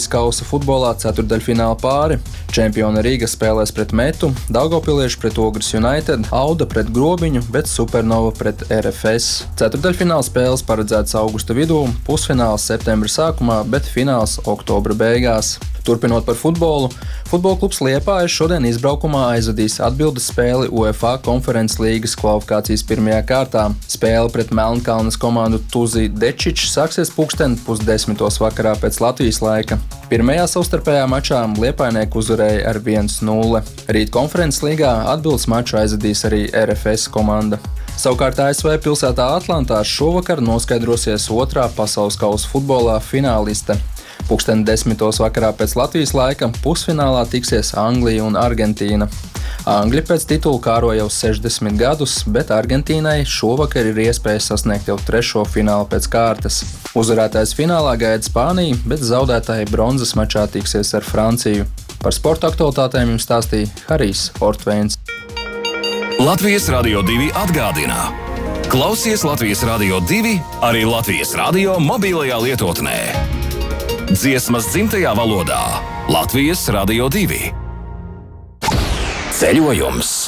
kausa futbolā ceturtdaļfināla pāri. Čempiona Rīga spēlēs pret Metu, Daugavpilieši pret Ogres United, Auda pret Grobiņu, bet Supernova pret RFS. Ceturtdaļfināla spēles paredzētas augusta vidū, pusfināls septembra sākumā, bet fināls oktobra beigās. Turpinot par futbolu, futbola klubs Liepājas šodien izbraukumā aizvadīs atbildes spēli UEFA konferences līgas kvalifikācijas pirmajā kārtā. Spēle pret Melnkalnes komandu Tuzi Dečič sāksies 9:30 vakarā pēc Latvijas laika. Pirmajā savstarpējā mačā liepājnieki uzvarēja ar 1-0. Rīt konferences līgā atbildes maču aizvadīs arī RFS komanda. Savukārt ASV pilsētā Atlantā šovakar noskaidrosies otrā pasaules kausa futbolā fināliste. 10:00 vakarā pēc Latvijas laika pusfinālā tiksies Anglija un Argentīna. Angļi pēc titula kāro jau 60 gadus, bet Argentīnai šovakar ir iespēja sasniegt jau 3. finālu pēc kārtas. Uzvarētājs finālā gaida Spāniju, bet zaudētāji bronzas mačā tiksies ar Franciju. Par sporta aktualitātēm jums stāstīja Harijs Ortveins. Latvijas Radio 2 atgādina: klausies Latvijas Radio 2 arī Latvijas radio mobilajā lietotnē. Dziesmas dzimtajā valodā Latvijas Radio 2. Ceļojums.